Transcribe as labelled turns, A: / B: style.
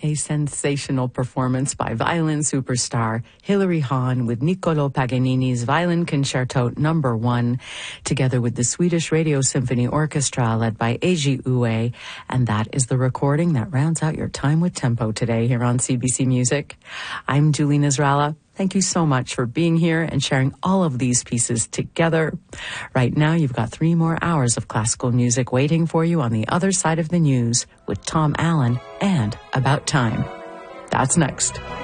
A: A sensational performance by violin superstar Hilary Hahn with Niccolò Paganini's Violin Concerto No. 1, together with the Swedish Radio Symphony Orchestra led by Eiji Ue. And that is the recording that rounds out your time with tempo today here on CBC Music. I'm Julie Nasrallah. Thank you so much for being here and sharing all of these pieces together. Right now, you've got 3 more hours of classical music waiting for you on the other side of the news with Tom Allen and About Time. That's next.